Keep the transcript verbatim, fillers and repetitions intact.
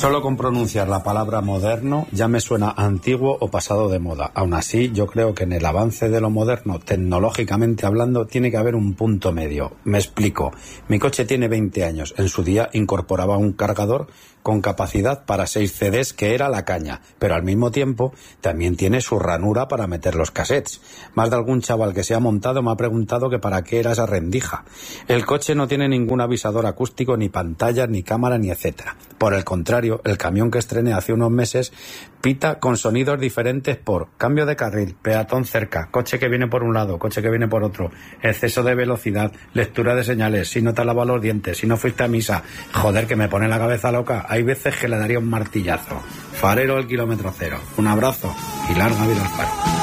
Solo con pronunciar la palabra moderno ya me suena antiguo o pasado de moda. Aún así, yo creo que en el avance de lo moderno, tecnológicamente hablando, tiene que haber un punto medio. Me explico. Mi coche tiene veinte años. En su día incorporaba un cargador con capacidad para seis C Ds, que era la caña, pero al mismo tiempo también tiene su ranura para meter los cassettes. Más de algún chaval que se ha montado me ha preguntado que para qué era esa rendija. El coche no tiene ningún avisador acústico, ni pantalla, ni cámara, ni etcétera. Por el contrario, el camión que estrené hace unos meses pita con sonidos diferentes por cambio de carril, peatón cerca, coche que viene por un lado, coche que viene por otro, exceso de velocidad, lectura de señales, si no te has lavado los dientes, si no fuiste a misa. Joder, que me pone la cabeza loca. Hay veces que le daría un martillazo. Farero al kilómetro cero. Un abrazo y larga vida al faro.